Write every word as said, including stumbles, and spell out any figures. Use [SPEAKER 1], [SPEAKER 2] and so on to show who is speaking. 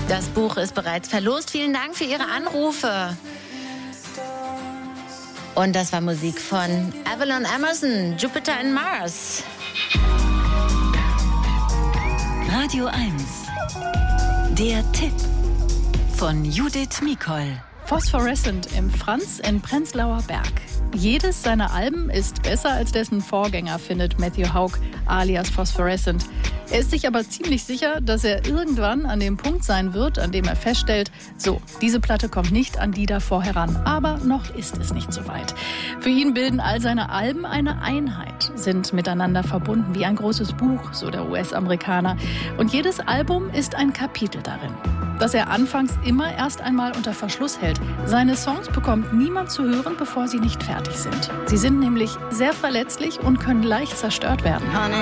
[SPEAKER 1] Das Buch ist bereits verlost. Vielen Dank für Ihre Anrufe. Und das war Musik von Avalon Emerson, Jupiter and Mars.
[SPEAKER 2] Radio eins. Der Tipp von Judith Mikol.
[SPEAKER 3] Phosphorescent im Franz in Prenzlauer Berg. Jedes seiner Alben ist besser als dessen Vorgänger, findet Matthew Haug alias Phosphorescent. Er ist sich aber ziemlich sicher, dass er irgendwann an dem Punkt sein wird, an dem er feststellt, so, diese Platte kommt nicht an die davor heran. Aber noch ist es nicht so weit. Für ihn bilden all seine Alben eine Einheit, sind miteinander verbunden wie ein großes Buch, so der U S-Amerikaner. Und jedes Album ist ein Kapitel darin, das er anfangs immer erst einmal unter Verschluss hält. Seine Songs bekommt niemand zu hören, bevor sie nicht fertig sind. Sie sind nämlich sehr verletzlich und können leicht zerstört werden.